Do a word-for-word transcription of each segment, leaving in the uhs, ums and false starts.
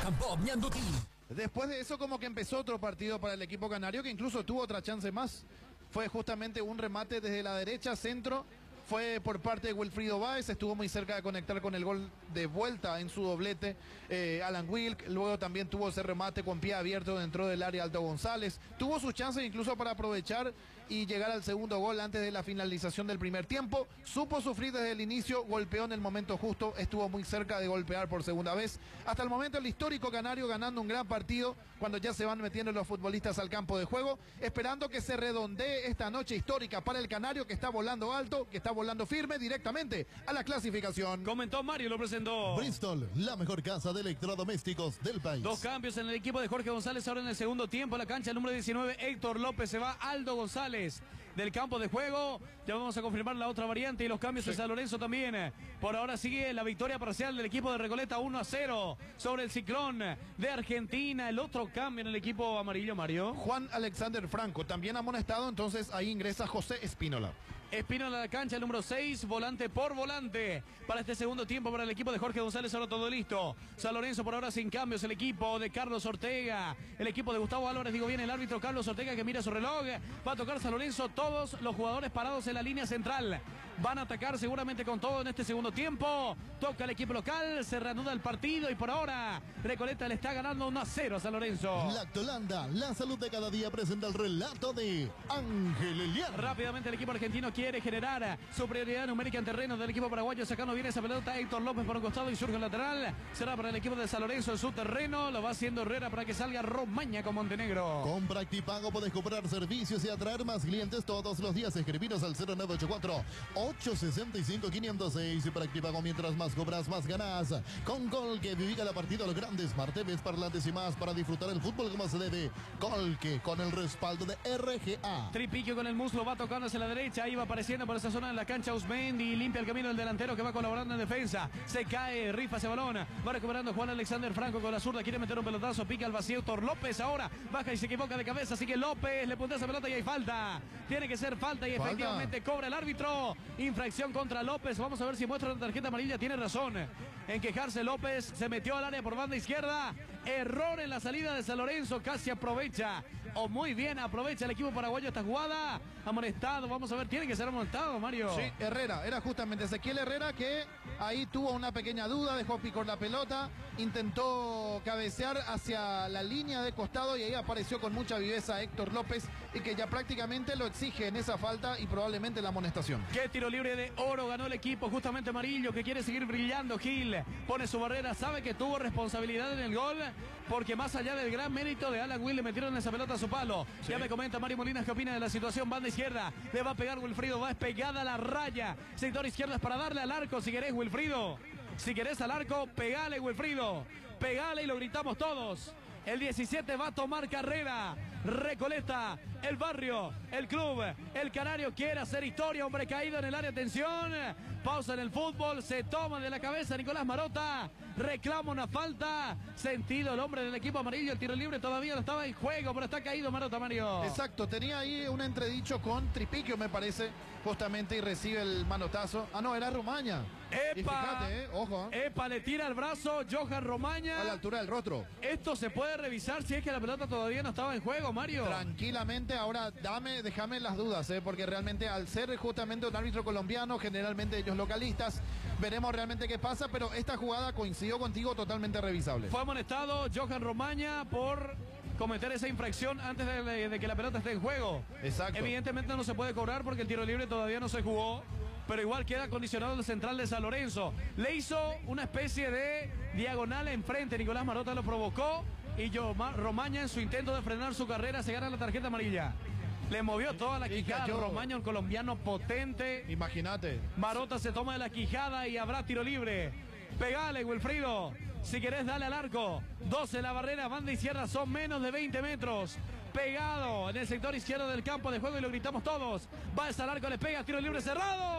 Después de eso como que empezó otro partido para el equipo canario que incluso tuvo otra chance más. Fue justamente un remate desde la derecha, centro. Fue por parte de Wilfrido Báez, estuvo muy cerca de conectar con el gol de vuelta en su doblete eh, Alan Wilk. Luego también tuvo ese remate con pie abierto dentro del área Aldo González. Tuvo sus chances incluso para aprovechar y llegar al segundo gol antes de la finalización del primer tiempo. Supo sufrir desde el inicio, golpeó en el momento justo, estuvo muy cerca de golpear por segunda vez. Hasta el momento el histórico canario ganando un gran partido cuando ya se van metiendo los futbolistas al campo de juego, esperando que se redondee esta noche histórica para el canario que está volando alto, que está volando firme directamente a la clasificación. Comentó Mario, lo presentó Bristol, la mejor casa de electrodomésticos del país. Dos cambios en el equipo de Jorge González ahora en el segundo tiempo. La cancha, el número diecinueve, Héctor López, se va Aldo González del campo de juego. Ya vamos a confirmar la otra variante y los cambios sí. en San Lorenzo también. Por ahora sigue la victoria parcial del equipo de Recoleta uno a cero sobre el Ciclón de Argentina. El otro cambio en el equipo amarillo, Mario. Juan Alexander Franco, también amonestado, entonces ahí ingresa José Espínola. Espínola a la cancha, el número seis, volante por volante para este segundo tiempo para el equipo de Jorge González. Ahora todo listo. San Lorenzo por ahora sin cambios, el equipo de Carlos Ortega, el equipo de Gustavo Álvarez, digo bien, el árbitro Carlos Ortega que mira su reloj, va a tocar San Lorenzo, todos los jugadores parados en la línea central, van a atacar seguramente con todo en este segundo tiempo. Toca el equipo local, se reanuda el partido y por ahora Recoleta le está ganando uno a cero a San Lorenzo. Lactolanda, la salud de cada día, presenta el relato de Ángel Elian. Rápidamente el equipo argentino quiere generar superioridad numérica en terreno del equipo paraguayo, sacando bien esa pelota Héctor López por un costado y surge el lateral, será para el equipo de San Lorenzo en su terreno, lo va haciendo Herrera para que salga Romaña con Montenegro. Con Practipago podés comprar servicios y atraer más clientes todos los días. Escribinos al cero nueve ocho cuatro, ocho seis cinco, cinco cero seis. Practipago, mientras más cobras, más ganas. Con Colque, viviga la partida a los grandes, Smart T Vs, parlantes y más para disfrutar el fútbol como se debe. Colque, con el respaldo de R G A. Tripiquio con el muslo, va tocando hacia la derecha, ahí va apareciendo por esa zona en la cancha Usmendi, limpia el camino del delantero que va colaborando en defensa, se cae, rifa ese balón, va recuperando Juan Alexander Franco con la zurda, quiere meter un pelotazo, pica al vacío, Héctor López ahora, baja y se equivoca de cabeza, así que López le puntea esa pelota y hay falta, tiene que ser falta y falta. Efectivamente cobra el árbitro, infracción contra López, vamos a ver si muestra la tarjeta amarilla, tiene razón en quejarse López, se metió al área por banda izquierda, error en la salida de San Lorenzo, casi aprovecha, o muy bien aprovecha el equipo paraguayo esta jugada, amonestado, vamos a ver, tiene que ser amonestado, Mario. Sí, Herrera, era justamente Ezequiel Herrera que ahí tuvo una pequeña duda, dejó picor la pelota, intentó cabecear hacia la línea de costado y ahí apareció con mucha viveza Héctor López y que ya prácticamente lo exige en esa falta y probablemente la amonestación. Qué tiro libre de oro ganó el equipo, justamente amarillo, que quiere seguir brillando. Gil pone su barrera, sabe que tuvo responsabilidad en el gol, porque más allá del gran mérito de Alan Will, le metieron esa pelota a su palo. Sí. Ya me comenta Mario Molinas qué opina de la situación. Banda izquierda, le va a pegar Wilfrido, va pegada a la raya. Sector izquierdo es para darle al arco si querés, Wilfrido. Si querés al arco, pegale, Wilfrido. Pegale y lo gritamos todos. El diecisiete va a tomar carrera. Recoleta, el barrio, el club, el canario quiere hacer historia. Hombre caído en el área, atención. Pausa en el fútbol, se toma de la cabeza Nicolás Marota. Reclama una falta. Sentido el hombre del equipo amarillo. El tiro libre todavía no estaba en juego, pero está caído Marota, Mario. Exacto, tenía ahí un entredicho con Tripiquio, me parece, justamente, y recibe el manotazo. Ah, no, era Romaña. ¡Epa! Y fíjate, eh, ojo. Eh. ¡Epa! Le tira el brazo Johan Romaña. A la altura del rostro. Esto se puede revisar si es que la pelota todavía no estaba en juego, Mario. Tranquilamente, ahora dame, déjame las dudas, eh, porque realmente al ser justamente un árbitro colombiano, generalmente ellos localistas, veremos realmente qué pasa, pero esta jugada coincidió contigo, totalmente revisable. Fue amonestado Johan Romaña por cometer esa infracción antes de, de, de que la pelota esté en juego. Exacto. Evidentemente no se puede cobrar porque el tiro libre todavía no se jugó, pero igual queda condicionado el central de San Lorenzo. Le hizo una especie de diagonal enfrente, Nicolás Marota lo provocó y yo, Romaña en su intento de frenar su carrera se gana la tarjeta amarilla. Le movió toda la quijada, Romaña, un colombiano potente. Imagínate. Marota se toma de la quijada y habrá tiro libre. Pegale, Wilfrido. Si querés, dale al arco. doce la barrera, banda izquierda, son menos de veinte metros. Pegado en el sector izquierdo del campo de juego y lo gritamos todos. Va al arco, le pega, tiro libre cerrado.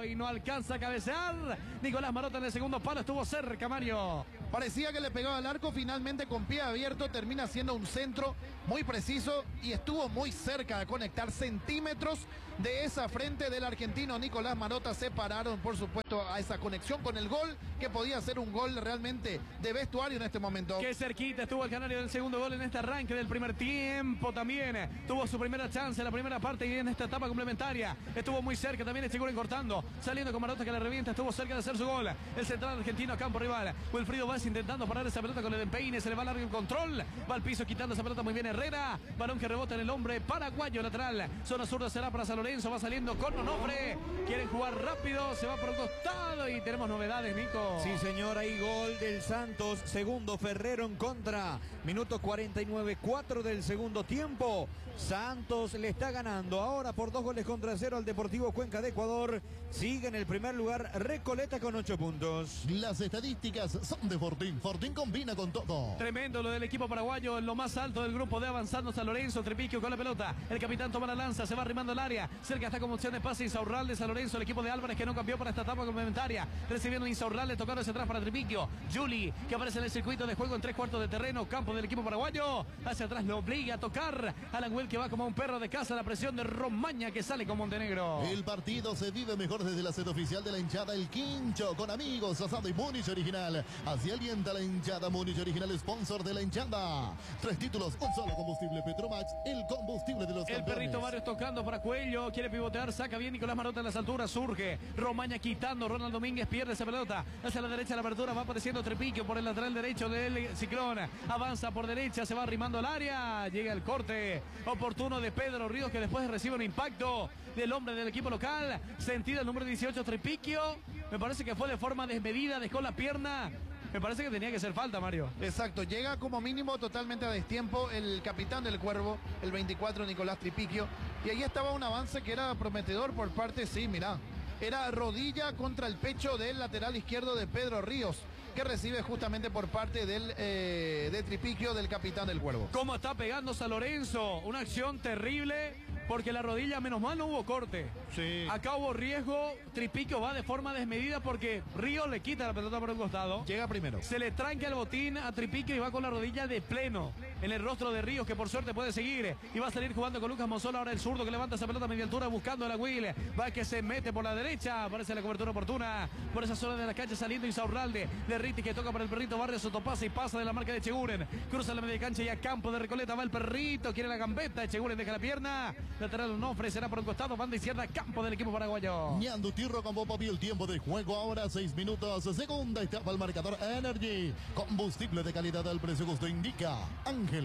centro y no alcanza a cabecear. Nicolás Marota en el segundo palo, estuvo cerca, Mario. Parecía que le pegaba al arco, finalmente con pie abierto termina siendo un centro muy preciso y estuvo muy cerca de conectar. Centímetros de esa frente del argentino Nicolás Marota separaron, por supuesto, a esa conexión con el gol, que podía ser un gol realmente de vestuario en este momento. Qué cerquita estuvo el canario del segundo gol en este arranque del primer tiempo también. Tuvo su primera chance en la primera parte y en esta etapa complementaria. Estuvo muy cerca también Echeguren cortando, saliendo con Marota que le revienta, estuvo cerca de hacer su gol. El central argentino a campo rival. Wilfrido Vaz intentando parar esa pelota con el empeine, se le va largo el control. Va al piso quitando esa pelota muy bien Herrera. Balón que rebota en el hombre paraguayo lateral. Zona zurda será para San Lorenzo, va saliendo con Onofre. Quieren jugar rápido, se va por el costado y tenemos novedades, Nico. Sí, señor, ahí gol del Santos. Segundo Ferrero en contra. Minuto cuarenta y nueve, cuatro del segundo tiempo. Santos le está ganando ahora por dos goles contra cero al Deportivo Cuenca de Ecuador. Sigue en el primer lugar Recoleta con ocho puntos. Las estadísticas son de Fortín. Fortín combina con todo. Tremendo lo del equipo paraguayo en lo más alto del grupo de avanzando San Lorenzo. Tripiquio con la pelota. El capitán toma la lanza, se va arrimando al área. Cerca está como opción de pase Insaurralde. San Lorenzo, el equipo de Álvarez que no cambió para esta etapa complementaria. Recibiendo Insaurralde, tocando hacia atrás para Tripiquio. Juli que aparece en el circuito de juego en tres cuartos de terreno. Campo del equipo paraguayo. Hacia atrás lo obliga a tocar. Alan Will que va como un perro de casa. La presión de Romaña que sale con Montenegro. El partido se vive mejor desde la sede oficial de la hinchada El Quincho, con amigos, asado y Múnich original. Así alienta la hinchada Múnich original, sponsor de la hinchada. Tres títulos, un solo combustible Petromax, el combustible de los El campeones. perrito Barrios tocando para Cuello, quiere pivotear, saca bien Nicolás Marota en las alturas, surge Romaña quitando, Ronald Domínguez pierde esa pelota, hacia la derecha la apertura, va apareciendo Tripiquio por el lateral derecho del Ciclón, avanza por derecha, se va arrimando al área, llega el corte oportuno de Pedro Ríos que después recibe un impacto del hombre del equipo local, sentida el número dieciocho Tripiquio, me parece que fue de forma desmedida, dejó la pierna. Me parece que tenía que ser falta, Mario. Exacto, llega como mínimo totalmente a destiempo el capitán del Cuervo, el veinticuatro Nicolás Tripiquio. Y ahí estaba un avance que era prometedor por parte, sí, mirá. Era rodilla contra el pecho del lateral izquierdo de Pedro Ríos, que recibe justamente por parte del eh, de Tripiquio, del capitán del Cuervo. ¿Cómo está pegando San Lorenzo? Una acción terrible, porque la rodilla, menos mal, no hubo corte. Sí. Acá hubo riesgo, Tripiquio va de forma desmedida porque Ríos le quita la pelota por un costado. Llega primero. Se le tranca el botín a Tripiquio y va con la rodilla de pleno en el rostro de Ríos, que por suerte puede seguir. Y va a salir jugando con Lucas Monzola, ahora el zurdo que levanta esa pelota a media altura buscando a la Will. Va que se mete por la derecha, aparece la cobertura oportuna por esa zona de la cancha saliendo Insaurralde. De Riti que toca para el perrito Barrios, Sotopasa y pasa de la marca de Echeguren. Cruza la media cancha y a campo de Recoleta va el perrito, quiere la gambeta, Echeguren deja la pierna. Lateral no ofrecerá por un costado, banda izquierda, campo del equipo paraguayo. Ñando Tirro con Bopa el tiempo de juego ahora seis minutos, segunda etapa al marcador Energy, combustible de calidad al precio que usted indica, Ángel.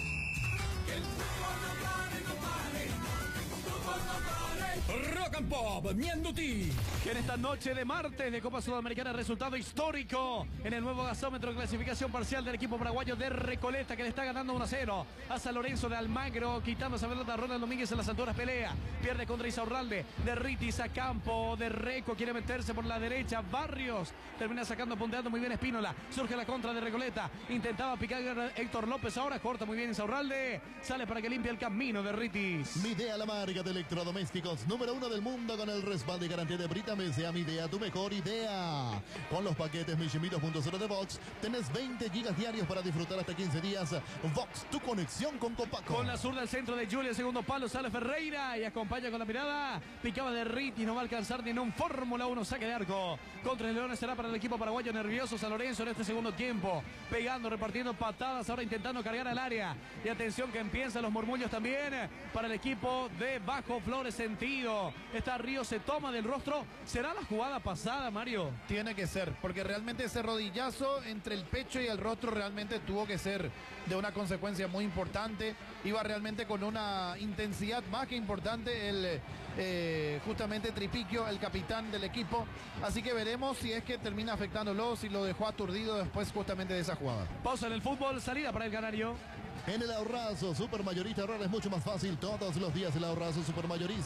Rock and Pop, Ñanduti. Que en esta noche de martes de Copa Sudamericana, resultado histórico en el nuevo gasómetro de clasificación parcial del equipo paraguayo de Recoleta, que le está ganando uno a cero a San Lorenzo de Almagro, quitando esa pelota a Ronald Domínguez en las alturas, pelea, pierde contra Insaurralde, de Ritis a campo, de Reco quiere meterse por la derecha, Barrios termina sacando, punteando muy bien Espínola, surge la contra de Recoleta, intentaba picar Héctor López, ahora corta muy bien Insaurralde, sale para que limpie el camino de Ritis. Midea, la marca de electrodomésticos número uno del mundo, con el respaldo y garantía de Brita Mesea. Midea, tu mejor idea. Con los paquetes Mission dos punto cero de Vox tenés veinte gigas diarios para disfrutar hasta quince días. Vox, tu conexión con Copaco. Con la zurda al centro de Julia, segundo palo, sale Ferreira y acompaña con la mirada, picaba de Ritis, no va a alcanzar ni en un Fórmula uno, saque de arco contra el Leones, será para el equipo paraguayo, nervioso San Lorenzo en este segundo tiempo, pegando, repartiendo patadas, ahora intentando cargar al área, y atención que empiezan los murmullos también para el equipo de Bajo Flores Sentido. Está Río, se toma del rostro, será la jugada pasada, Mario. Tiene que ser, porque realmente ese rodillazo entre el pecho y el rostro realmente tuvo que ser de una consecuencia muy importante. Iba realmente con una intensidad más que importante el eh, justamente Tripiquio, el capitán del equipo. Así que veremos si es que termina afectándolo, si lo dejó aturdido después justamente de esa jugada. Pausa en el fútbol, salida para el canario. En el ahorrazo supermayorista ahorrar es mucho más fácil. Todos los días el ahorrazo supermayorista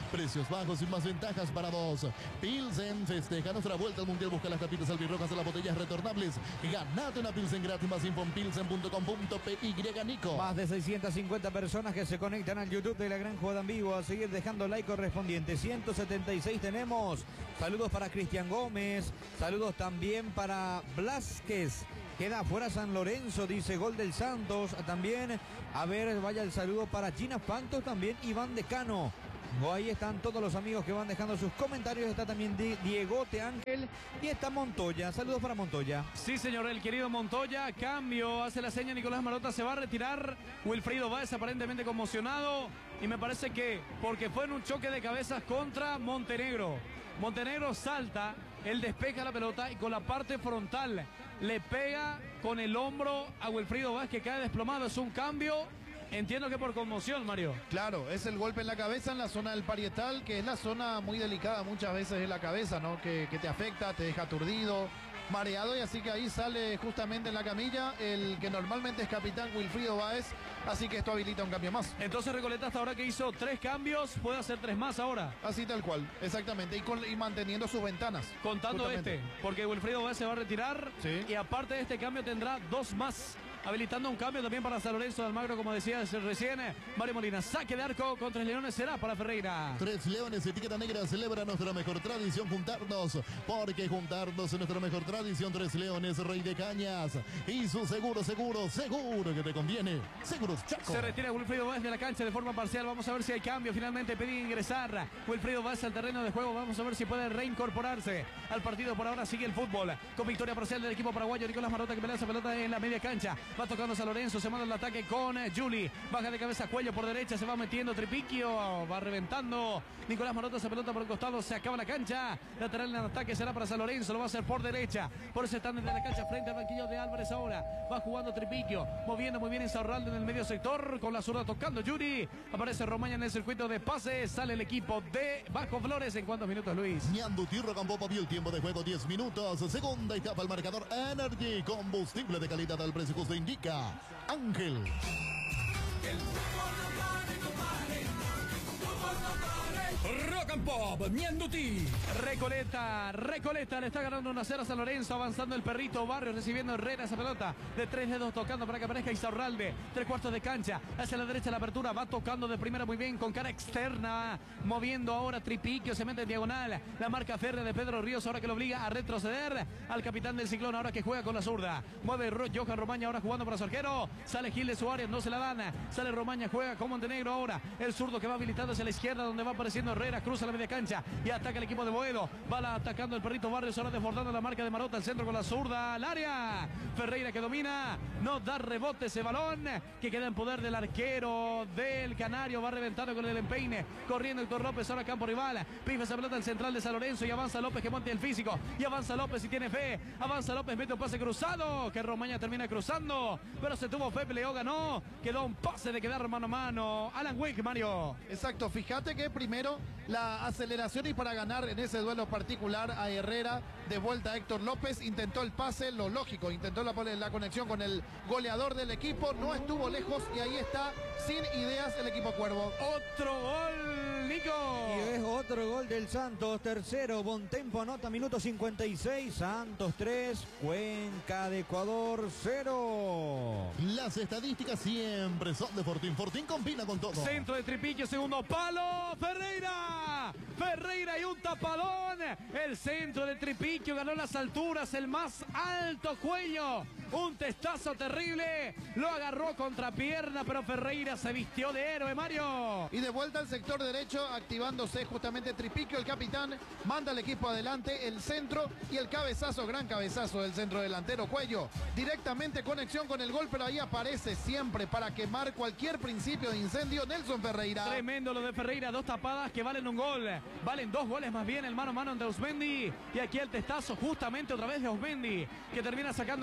Precios bajos y más ventajas para vos. Pilsen festeja nuestra vuelta al Mundial. Busca las tapitas albirrojas de las botellas retornables. Ganate una Pilsen gratis. Más info en pilsen punto com punto pe y, Nico. Más de seiscientas cincuenta personas que se conectan al YouTube de La Gran Jugada en Vivo. A seguir dejando like correspondiente. ciento setenta y seis tenemos. Saludos para Cristian Gómez. Saludos también para Blasquez. Queda fuera San Lorenzo, dice gol del Santos. También, a ver, vaya el saludo para Gina Fantos, también Iván Decano. Ahí están todos los amigos que van dejando sus comentarios. Está también Diegote Ángel y está Montoya. Saludos para Montoya. Sí, señor, el querido Montoya. Cambio, hace la seña Nicolás Marota, se va a retirar. Wilfrido Báez aparentemente conmocionado. Y me parece que porque fue en un choque de cabezas contra Montenegro. Montenegro salta, él despeja la pelota y con la parte frontal le pega con el hombro a Wilfrido Báez, que cae desplomado. Es un cambio. Entiendo que por conmoción, Mario. Claro, es el golpe en la cabeza en la zona del parietal, que es la zona muy delicada muchas veces de la cabeza, ¿no? Que, que te afecta, te deja aturdido, mareado, y así que ahí sale justamente en la camilla el que normalmente es capitán, Wilfrido Báez, así que esto habilita un cambio más. Entonces Recoleta hasta ahora que hizo tres cambios, puede hacer tres más ahora. Así tal cual, exactamente, y, con, y manteniendo sus ventanas. Contando este, porque Wilfrido Báez se va a retirar, sí, y aparte de este cambio tendrá dos más. Habilitando un cambio también para San Lorenzo de Almagro, como decía recién Mario Molina. Saque de arco con Tres Leones será para Ferreira. Tres Leones, etiqueta negra, celebra nuestra mejor tradición, juntarnos. Porque juntarnos es nuestra mejor tradición. Tres Leones, Rey de Cañas. Y su seguro, seguro, seguro que te conviene. Seguros Chaco. Se retira Wilfrido Báez de la cancha de forma parcial. Vamos a ver si hay cambio. Finalmente pedí ingresar Wilfrido Báez al terreno de juego. Vamos a ver si puede reincorporarse al partido. Por ahora sigue el fútbol. Con victoria parcial del equipo paraguayo. Nicolás Marota que pelea esa pelota en la media cancha. Va tocando San Lorenzo, se manda el ataque con Juli. Baja de cabeza, cuello por derecha, se va metiendo Tripiquio, va reventando Nicolás Marota, esa pelota por el costado, se acaba la cancha. Lateral en el ataque será para San Lorenzo, lo va a hacer por derecha. Por ese stand de la cancha frente al banquillo de Álvarez ahora. Va jugando Tripiquio, moviendo muy bien Insaurralde en el medio sector, con la zurda tocando Juli. Aparece Romaña en el circuito de pases, sale el equipo de Bajo Flores. ¿En cuántos minutos, Luis? Ñanduti Rocampopo vio el tiempo de juego, diez minutos. Segunda etapa, el marcador Energy, combustible de calidad al precio que usted indica. Ángel. Rock and Pop, Ñanduti. Recoleta, Recoleta le está ganando una cero a San Lorenzo, avanzando el perrito Barrios, recibiendo Herrera esa pelota de tres dedos, tocando para que aparezca Insaurralde, tres cuartos de cancha, hacia la derecha la apertura, va tocando de primera muy bien con cara externa, moviendo ahora Tripiquio, se mete en diagonal, la marca férrea de Pedro Ríos, ahora que lo obliga a retroceder al capitán del Ciclón, ahora que juega con la zurda, mueve Ro Johan Romaña, ahora jugando para su arquero, sale Gil de Suárez, no se la dan, sale Romaña, juega con Montenegro ahora, el zurdo que va habilitando hacia la izquierda, donde va apareciendo Herrera, cruza la media cancha y ataca el equipo de Boedo. Va la, atacando el perrito Barrios, ahora desbordando la marca de Marota, el centro con la zurda al área. Ferreira que domina, no da rebote ese balón que queda en poder del arquero del Canario. Va reventando con el empeine, corriendo Héctor López, ahora campo rival. Pifa esa pelota al central de San Lorenzo y avanza López que monte el físico. Y avanza López y tiene fe. Avanza López, mete un pase cruzado que Romaña termina cruzando, pero se tuvo fe, peleó, ganó. Quedó un pase de quedar mano a mano. Alan Wick, Mario. Exacto, fíjate que primero la aceleración y para ganar en ese duelo particular a Herrera, de vuelta a Héctor López, intentó el pase, lo lógico, intentó la, la conexión con el goleador del equipo, no estuvo lejos y ahí está, sin ideas el equipo Cuervo. Otro gol, Nico. Y es otro gol del Santos, tercero, Bontempo anota, minuto cincuenta y seis, Santos tres, Cuenca de Ecuador cero. Las estadísticas siempre son de Fortín, Fortín combina con todo. Centro de Tripiquio, segundo palo, Ferreira. Ferreira y un tapadón. El centro de Tripiquio ganó las alturas, el más alto cuello. Un testazo terrible. Lo agarró contra pierna, pero Ferreira se vistió de héroe, Mario. Y de vuelta al sector derecho, activándose justamente Tripiquio, el capitán. Manda al equipo adelante, el centro y el cabezazo, gran cabezazo del centro delantero Cuello. Directamente conexión con el gol, pero ahí aparece siempre para quemar cualquier principio de incendio Nelson Ferreira. Tremendo lo de Ferreira, dos tapadas que valen un gol. Valen dos goles más bien, el mano a mano de Ausmendi. Y aquí el testazo justamente otra vez de Ausmendi, que termina sacando el delantero.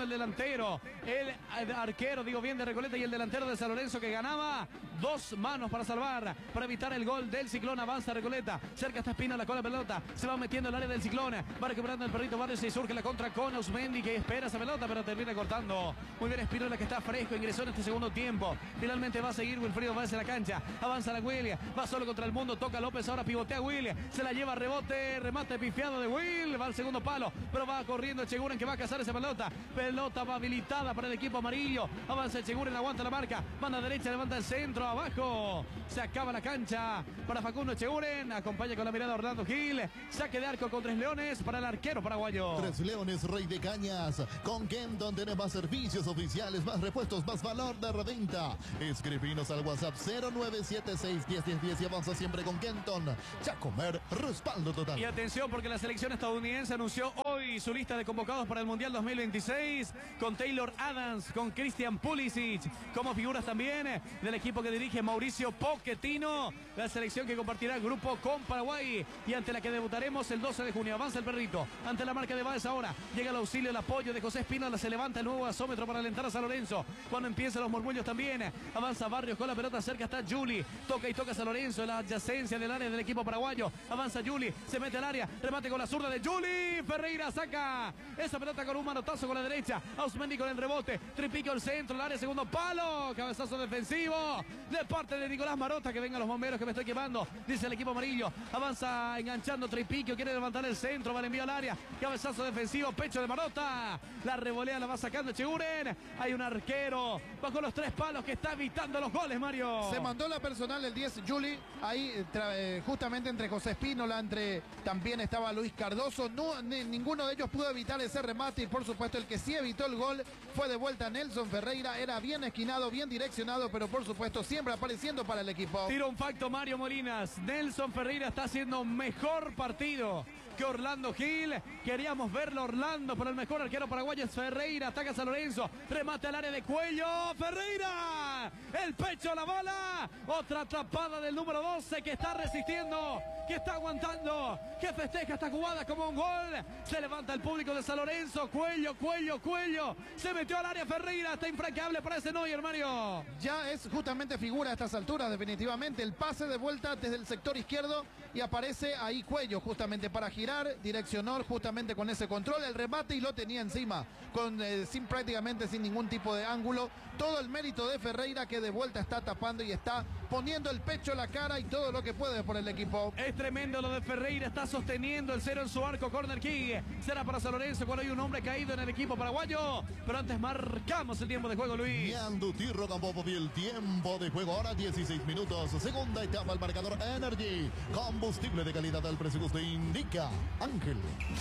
arquero, el arquero, digo bien, de Recoleta y el delantero de San Lorenzo que ganaba dos manos para salvar, para evitar el gol del Ciclón. Avanza Recoleta, cerca está Espino, la cola pelota, se va metiendo en el área del Ciclón, va recuperando el perrito Barrios y surge la contra con Osmendi que espera esa pelota pero termina cortando. Muy bien Espinola que está fresco, ingresó en este segundo tiempo, finalmente va a seguir Wilfrido Báez en la cancha, avanza la William, va solo contra el mundo, toca López, ahora pivotea William, se la lleva rebote, remate pifiado de Will, va al segundo palo, pero va corriendo Cheguren que va a cazar esa pelota, pelota va habilitada para el equipo amarillo, avanza el Cheguren, aguanta la marca, manda derecha, levanta el centro, abajo, se acaba la cancha para Facundo Cheguren, acompaña con la mirada Orlando Gil, saque de arco con Tres Leones para el arquero paraguayo. Tres Leones, Rey de Cañas, con Kenton tenés más servicios oficiales, más repuestos, más valor de reventa. Escribinos al WhatsApp cero nueve siete seis, diez, diez, diez y avanza siempre con Kenton. Chacomer, respaldo total. Y atención porque la selección estadounidense anunció hoy su lista de convocados para el Mundial dos mil veintiséis con Taylor Adams, con Christian Pulisic, como figuras también del equipo que dirige Mauricio Pochettino, la selección que compartirá el grupo con Paraguay y ante la que debutaremos el doce de junio. Avanza el perrito, ante la marca de Báez ahora, llega el auxilio, el apoyo de José Espinola, se levanta el nuevo gasómetro para alentar a San Lorenzo, cuando empiezan los murmullos también, avanza Barrios con la pelota, cerca está Juli, toca y toca San Lorenzo en la adyacencia del área del equipo paraguayo, avanza Juli, se mete al área, remate con la zurda de Juli, Ferreira saca esa pelota con un manotazo con la derecha, Ausmendi con el rebote, tripico el centro, el área, segundo palo, cabezazo defensivo, de parte de Nicolás Marota, que vengan los bomberos que me estoy quemando, dice el equipo amarillo, avanza enganchando Tripiquio, quiere levantar el centro, va el envío al área, cabezazo defensivo, pecho de Marota, la revolea la va sacando Cheguren, hay un arquero bajo los tres palos que está evitando los goles, Mario. Se mandó la personal el diez, Juli, ahí eh, justamente entre José Espínola, entre también estaba Luis Cardoso, no, ni, ninguno de ellos pudo evitar ese remate y por supuesto el que sí evitó el gol fue de vuelta Nelson Ferreira, era bien esquinado, bien direccionado, pero por supuesto siempre apareciendo para el equipo. Tira un facto Mario Molinas, Nelson Ferreira está haciendo mejor partido que Orlando Gil, queríamos verlo Orlando, pero el mejor arquero paraguayo es Ferreira, ataca San Lorenzo, remate al área de Cuello, Ferreira, el pecho a la bola, otra atrapada del número doce que está resistiendo, que está aguantando, que festeja esta jugada como un gol, se levanta el público de San Lorenzo, Cuello, Cuello, Cuello, se metió al área Ferreira, está infranqueable para ese Neuer, Mario. Ya es justamente figura a estas alturas, definitivamente, el pase de vuelta desde el sector izquierdo y aparece ahí Cuello justamente para girar, direccionó justamente con ese control, el remate y lo tenía encima, con eh, sin prácticamente sin ningún tipo de ángulo, todo el mérito de Ferreira que de vuelta está tapando y está poniendo el pecho, la cara y todo lo que puede por el equipo. Es tremendo lo de Ferreira, está sosteniendo el cero en su arco, corner kick, será para San Lorenzo cuando hay un hombre caído en el equipo paraguayo, pero antes marcamos el tiempo de juego, Luis. Ñandutí, Rocampopo, el tiempo de juego ahora dieciséis minutos, segunda etapa, el marcador Energy, combustible de calidad al precio que usted indica. Ángel.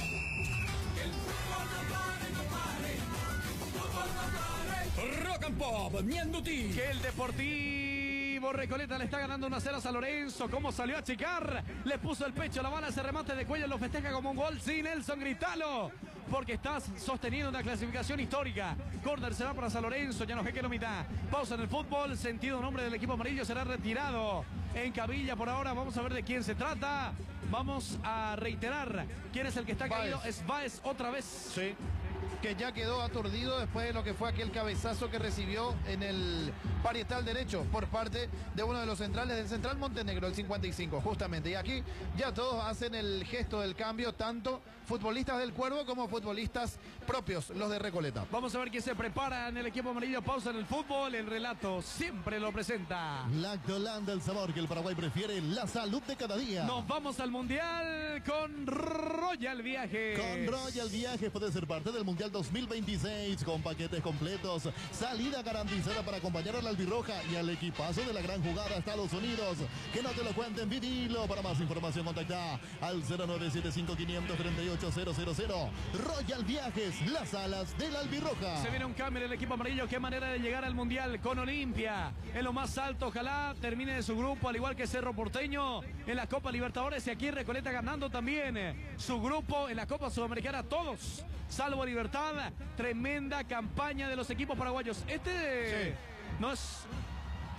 Rock and Pop, Ñandutí. Que el Deportivo Recoleta le está ganando uno a cero a San Lorenzo. ¿Cómo salió a achicar? Le puso el pecho a la bala, ese remate de Cuello lo festeja como un gol. Sí, Nelson, gritalo, porque estás sosteniendo una clasificación histórica. Corner será para San Lorenzo, ya no que mitad. Pausa en el fútbol, sentido nombre del equipo amarillo será retirado en cabilla por ahora. Vamos a ver de quién se trata. Vamos a reiterar quién es el que está caído. Báez. Es Báez otra vez. Sí. Que ya quedó aturdido después de lo que fue aquel cabezazo que recibió en el parietal derecho por parte de uno de los centrales del Central Montenegro, el cincuenta y cinco, justamente. Y aquí ya todos hacen el gesto del cambio, tanto futbolistas del Cuervo como futbolistas propios, los de Recoleta. Vamos a ver quién se prepara en el equipo amarillo. Pausa en el fútbol. El relato siempre lo presenta Lactolanda, el sabor que el Paraguay prefiere, la salud de cada día. Nos vamos al Mundial con Royal Viajes. Con Royal Viajes puede ser parte del Mundial dos mil veintiséis con paquetes completos, salida garantizada para acompañar a la albirroja y al equipazo de la gran jugada a Estados Unidos. Que no te lo cuenten, vivilo. Para más información contacta al cero nueve siete cinco, quinientos treinta y ocho, cero cero cero. Royal Viajes, las alas de la albirroja. Se viene un cambio en el equipo amarillo. Qué manera de llegar al Mundial con Olimpia en lo más alto. Ojalá termine de su grupo, al igual que Cerro Porteño en la Copa Libertadores, y aquí Recoleta ganando también su grupo en la Copa Sudamericana. Todos salvo Libertad. Tremenda campaña de los equipos paraguayos. Este sí. no es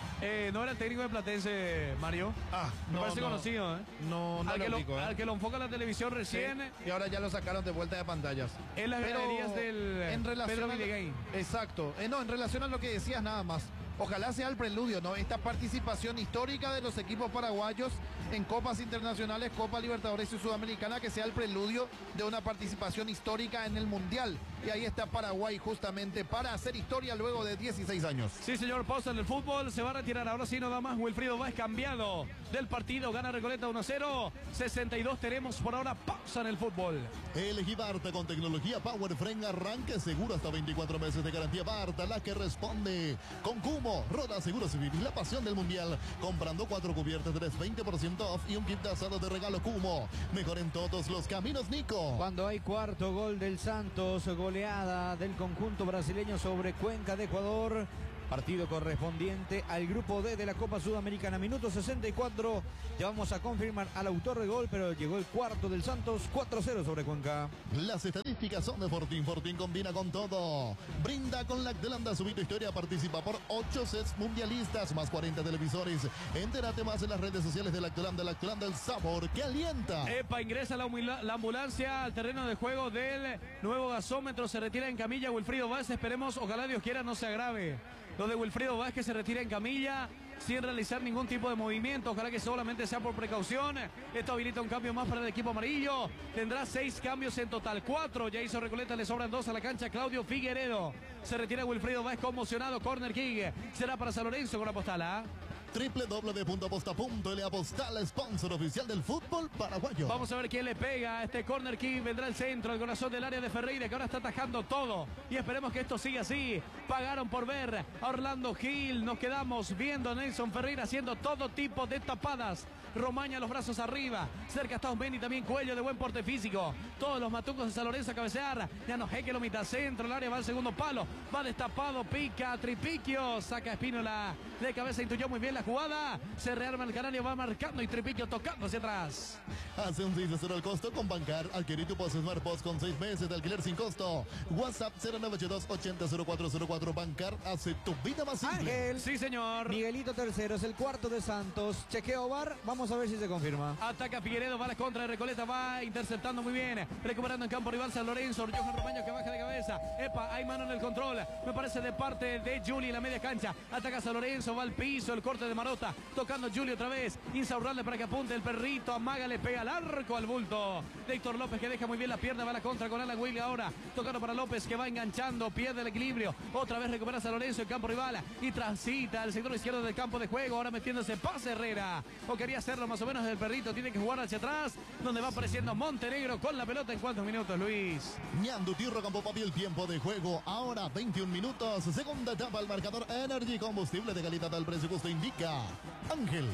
Eh, no era el técnico de Platense, Mario. Ah, Me no, parece no. conocido, ¿eh? No, no al, lo que lo, ubico, ¿eh? al que lo enfoca la televisión Sí, recién. y ahora ya lo sacaron de vuelta de pantallas. En las Pero galerías del en relación Pedro a lo- Villegain. Exacto. Eh, no, en relación a lo que decías nada más. Ojalá sea el preludio, ¿no? Esta participación histórica de los equipos paraguayos en copas internacionales, Copa Libertadores y Sudamericana, que sea el preludio de una participación histórica en el Mundial. Y ahí está Paraguay justamente para hacer historia luego de dieciséis años. Sí, señor, pausa en el fútbol, se va a retirar, ahora sí no da más, Wilfrido Báez cambiado del partido, gana Recoleta uno a cero, sesenta y dos tenemos por ahora, pausa en el fútbol. Elegí Barta con tecnología Power Frame, arranque seguro hasta veinticuatro meses de garantía. Barta, la que responde. Con Cumo, Roda Seguro Civil, la pasión del mundial. Comprando cuatro cubiertas, tenés veinte por ciento off y un kit de asado de regalo. Cumo, mejor en todos los caminos, Nico. Cuando hay cuarto gol del Santos, goleada del conjunto brasileño sobre Cuenca de Ecuador. Partido correspondiente al grupo D de la Copa Sudamericana. Minuto sesenta y cuatro. Ya vamos a confirmar al autor de gol, pero llegó el cuarto del Santos. cuatro a cero sobre Cuenca. Las estadísticas son de Fortín. Fortín combina con todo. Brinda con Lactelanda. Subí tu historia. Participa por ocho sets mundialistas más cuarenta televisores. Entérate más en las redes sociales de Lactelanda. Lactelanda, el sabor que alienta. Epa, ingresa la, la ambulancia al terreno de juego del nuevo gasómetro. Se retira en camilla Wilfrido Báez. Esperemos, ojalá Dios quiera, no se agrave. Lo de Wilfrido Báez, que se retira en camilla sin realizar ningún tipo de movimiento. Ojalá que solamente sea por precaución. Esto habilita un cambio más para el equipo amarillo. Tendrá seis cambios en total. Cuatro. Ya hizo Recoleta, le sobran dos a la cancha. Claudio Figueredo. Se retira Wilfrido Báez conmocionado. Corner kick. Será para San Lorenzo con Apostala. doble u doble u doble u punto aposta punto ele Apostal, sponsor oficial del fútbol paraguayo. Vamos a ver quién le pega a este corner kick. Vendrá el centro, el corazón del área de Ferreira, que ahora está atajando todo. Y esperemos que esto siga así. Pagaron por ver a Orlando Gil. Nos quedamos viendo a Nelson Ferreira haciendo todo tipo de tapadas. Romaña los brazos arriba. Cerca está Osmendi, también Cuello de buen porte físico. Todos los matucos de San Lorenzo a cabecear. Ya no que lo mitad centro. El área va al segundo palo. Va destapado. Pica Tripiquio. Saca Espínola de cabeza. Intuyó muy bien la jugada. Se rearma el canario. Va marcando y Tripiquio tocando hacia atrás. Hace un seis a cero el costo con Bancar. Adquirí tu post Smart Post con seis meses de alquiler sin costo. WhatsApp cero nueve ocho dos ochenta cero cuatro cero cuatro. Bancar hace tu vida más simple. Ángel. Sí, señor. Miguelito tercero, es el cuarto de Santos. Chequeo V A R. Vamos a ver si se confirma. Ataca Figueredo, va a la contra de Recoleta, va interceptando muy bien, recuperando en campo rival San Lorenzo, Johan Romaño que baja de cabeza, epa, hay mano en el control, me parece de parte de Juli en la media cancha, ataca San Lorenzo, va al piso, el corte de Marota, tocando Juli otra vez, Insaurralde para que apunte el perrito, amaga, le pega al arco al bulto, de Héctor López que deja muy bien la pierna, va a la contra con Alan Willy ahora, tocando para López que va enganchando, pierde el equilibrio, otra vez recupera San Lorenzo en campo rival y transita el sector izquierdo del campo de juego, ahora metiéndose pase Herrera, o quería hacerlo más o menos del perrito, tiene que jugar hacia atrás, donde va apareciendo Montenegro con la pelota. En cuántos minutos, Luis. Ñandu Tirro Campo Papi, el tiempo de juego. Ahora veintiún minutos. Segunda etapa, el marcador Energy, combustible de calidad al precio justo, indica Ángel.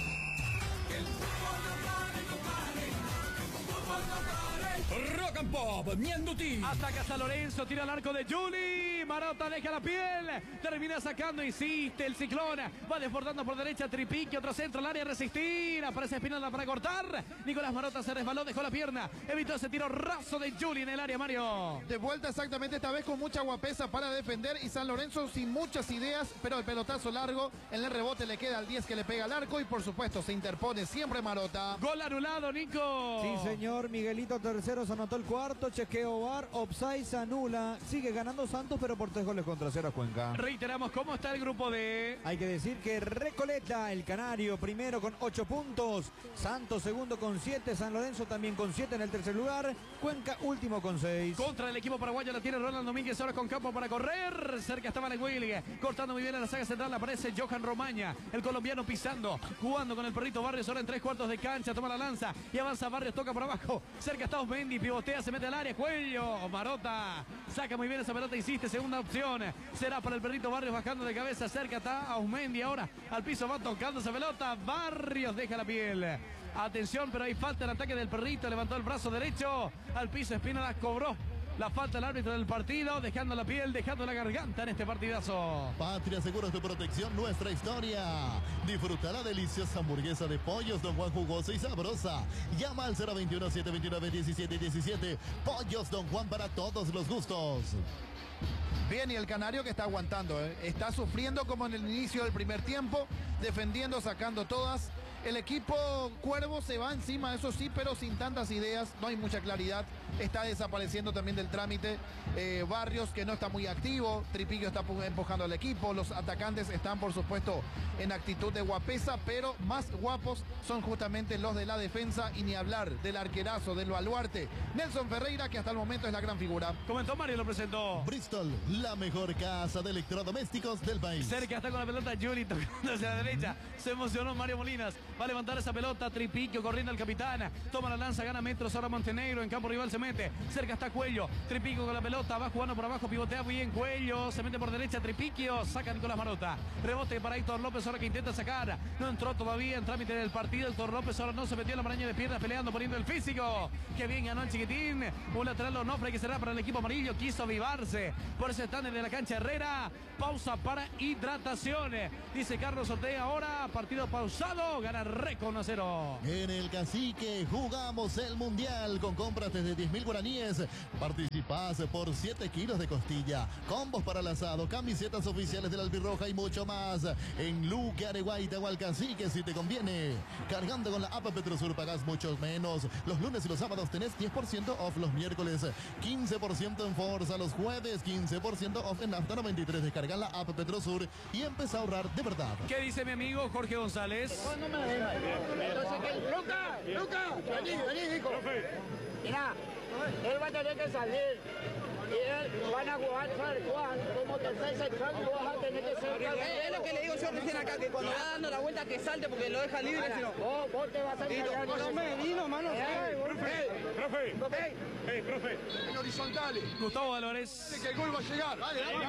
Rock and Pop, Ñanduti. Ataca San Lorenzo, tira al arco de Juli. Marota deja la piel. Termina sacando, insiste el ciclón. Va desbordando por derecha Tripique. Otro centro al área, resistir. Aparece Espinola para cortar. Nicolás Marota se resbaló, dejó la pierna. Evitó ese tiro raso de Juli en el área, Mario. De vuelta exactamente, esta vez con mucha guapesa para defender y San Lorenzo sin muchas ideas, pero el pelotazo largo, en el rebote le queda al diez que le pega al arco y por supuesto se interpone siempre Marota. Gol anulado, Nico. Sí, señor. Miguelito tercero, se anotó el cuarto. Chequeo V A R, offside se anula. Sigue ganando Santos, pero por tres goles contra cero a Cuenca. Reiteramos cómo está el grupo D. Hay que decir que Recoleta, el canario, primero con ocho puntos. Santos segundo con siete. San Lorenzo también con siete en el tercer lugar. Cuenca último con seis. Contra el equipo paraguayo la tiene Ronald Domínguez ahora con campo para correr. Cerca estaba el Willy. Cortando muy bien en la saga central aparece Johan Romaña. El colombiano pisando. Jugando con el perrito Barrios ahora en tres cuartos de cancha. Toma la lanza y avanza Barrios. Toca por abajo. Cerca está Osmendi. Pivotea. Se mete al área. Cuello. Marota. Saca muy bien esa pelota. Insiste. Segunda opción. Será para el perrito Barrios bajando de cabeza. Cerca está Osmendi ahora. Al piso va tocando esa pelota. Barrios deja la piel. Atención, pero hay falta en ataque del perrito. Levantó el brazo derecho. Al piso Espínola cobró La falta del árbitro del partido, dejando la piel, dejando la garganta en este partidazo. Patria Seguros de Protección, nuestra historia. Disfruta la deliciosa hamburguesa de pollos Don Juan, jugosa y sabrosa. Llama al cero veintiuno, siete veintinueve, diecisiete diecisiete. Pollos Don Juan para todos los gustos. Bien, y el canario que está aguantando, ¿eh? Está sufriendo como en el inicio del primer tiempo, defendiendo, sacando todas. El equipo Cuervo se va encima, eso sí, pero sin tantas ideas, no hay mucha claridad. Está desapareciendo también del trámite. Eh, Barrios, que no está muy activo. Tripiquio está empujando al equipo. Los atacantes están, por supuesto, en actitud de guapesa, pero más guapos son justamente los de la defensa. Y ni hablar del arquerazo, del baluarte, Nelson Ferreira, que hasta el momento es la gran figura. Comentó Mario, lo presentó. Bristol, la mejor casa de electrodomésticos del país. Cerca está con la pelota Juli tocando hacia la derecha. Se emocionó Mario Molinas. Va a levantar esa pelota. Tripiquio corriendo al capitán. Toma la lanza, gana metros. Ahora Montenegro en campo rival se mete. Cerca está Cuello. Tripiquio con la pelota. Va jugando por abajo. Pivotea muy bien Cuello. Se mete por derecha Tripiquio. Saca Nicolás Marota. Rebote para Héctor López. Ahora que intenta sacar. No entró todavía en trámite del partido. Héctor López ahora no se metió en la maraña de piernas peleando, poniendo el físico. Que bien ganó el chiquitín. Un lateral Onofre que será para el equipo amarillo. Quiso avivarse por ese stand de la cancha Herrera. Pausa para hidratación. Dice Carlos Ortega ahora. Partido pausado. Gana Reco uno a cero. En el Cacique jugamos el Mundial con compras desde diez mil guaraníes. Participás por siete kilos de costilla, combos para el asado, camisetas oficiales de la Albirroja y mucho más. En Luque, Areguay, Cacique, si te conviene. Cargando con la app Petrosur pagás mucho menos. Los lunes y los sábados tenés diez por ciento off, los miércoles quince por ciento en Forza, los jueves quince por ciento off en Nafta noventa y tres. Descarga la app Petrosur y empieza a ahorrar de verdad. ¿Qué dice mi amigo Jorge González? No me deja. Entonces, ¿qué? ¡Luca! ¡Luca! Vení, vení, hijo. Mira, él va a tener que salir. Y él van a jugar, ¿sabes cuál? Como tercer central, y vos vas a tener que ser. Es lo que le digo yo recién acá, que cuando va dando la vuelta que salte porque lo deja libre, si no. Vos, vos te vas a encargar. No me vino, mano. Profe, profe, profe, hey, profe. En horizontales. Gustavo Álvarez. Dale que el gol va a llegar. Dale, dale,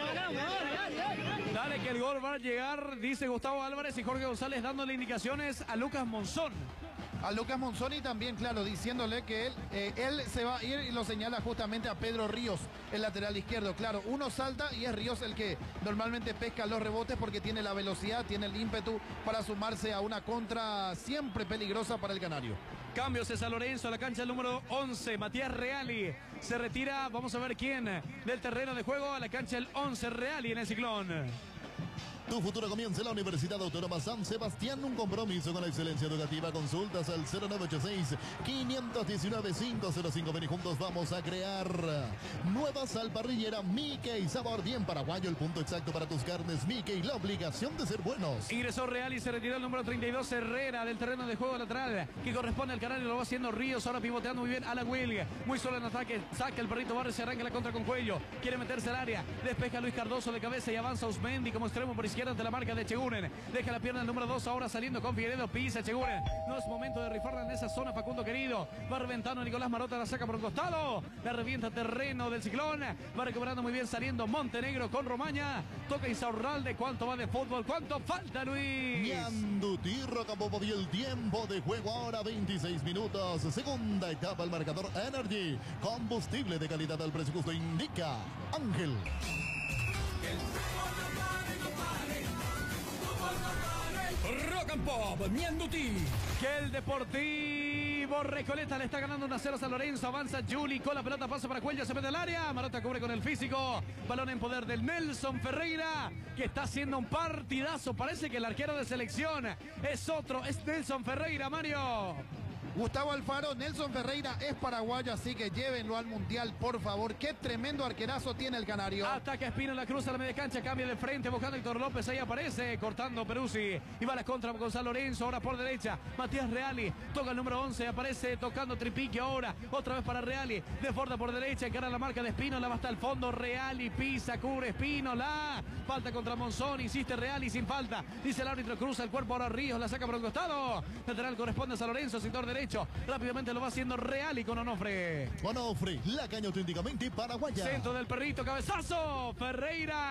dale. Dale que el gol va a llegar, dice Gustavo Álvarez y Jorge González dándole indicaciones a Lucas Monzón. A Lucas Monzón y también, claro, diciéndole que él, eh, él se va a ir y lo señala justamente a Pedro Ríos, el lateral izquierdo. Claro, uno salta y es Ríos el que normalmente pesca los rebotes porque tiene la velocidad, tiene el ímpetu para sumarse a una contra siempre peligrosa para el canario. Cambio César Lorenzo a la cancha número once. Matías Reali se retira. Vamos a ver quién del terreno de juego a la cancha el once. Reali en el Ciclón. Tu futuro comienza en la Universidad Autónoma San Sebastián, un compromiso con la excelencia educativa. Consultas al cero nueve ocho seis, cinco uno nueve, cinco cero cinco. Ven y juntos vamos a crear nueva sal parrillera Mickey, sabor bien paraguayo, el punto exacto para tus carnes Mickey, la obligación de ser buenos. Ingresó Real y se retiró el número treinta y dos Herrera del terreno de juego lateral que corresponde al canario, lo va haciendo Ríos, ahora pivoteando muy bien Alan Will, muy solo en ataque, saca el perrito Barrio, se arranca la contra con Cuello, quiere meterse al área, despeja Luis Cardoso de cabeza y avanza Usmendi como extremo por izquierda ante la marca de Cheguren, deja la pierna el número dos ahora saliendo con Figueredo, pisa Cheguren, no es momento de rifarla en esa zona Facundo querido, va reventando Nicolás Marota, la saca por un costado, la revienta terreno del Ciclón, va recuperando muy bien saliendo Montenegro con Romaña, toca Insaurralde, cuánto va de fútbol, cuánto falta Luis. Ñandutirro Campo y el tiempo de juego ahora veintiséis minutos, segunda etapa el marcador Energy, combustible de calidad al precio justo indica Ángel. Rock and Pop, Ñanduti. Que el Deportivo Recoleta le está ganando uno a cero a San Lorenzo. Avanza Juli con la pelota, pasa para Cuello, se mete al área. Marota cubre con el físico. Balón en poder del Nelson Ferreira, que está haciendo un partidazo. Parece que el arquero de selección es otro, es Nelson Ferreira, Mario. Gustavo Alfaro, Nelson Ferreira es paraguayo, así que llévenlo al Mundial, por favor. Qué tremendo arquerazo tiene el canario. Ataca Espino en la cruz a la media cancha, cambia de frente, buscando a Héctor López, ahí aparece, cortando Peruzzi. Y va a la contra con San Lorenzo, ahora por derecha. Matías Reali, toca el número once, aparece tocando Tripique ahora. Otra vez para Reali, desborda por derecha, encara la marca de Espino, la va hasta el fondo. Reali pisa, cubre Espino, la falta contra Monzón, insiste Reali sin falta. Dice el árbitro, cruza el cuerpo ahora Ríos, la saca por un costado. Lateral corresponde a San Lorenzo, sector derecho. Rápidamente lo va haciendo Real y con Onofre. Onofre, la caña auténticamente paraguaya. Centro del perrito, cabezazo. Ferreira